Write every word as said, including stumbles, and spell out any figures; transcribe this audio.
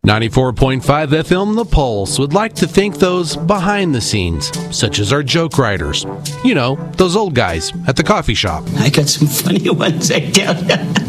ninety-four point five F M The Pulse would like to thank those behind the scenes, such as our joke writers. You know, those old guys at the coffee shop. I got some funny ones, I tell you.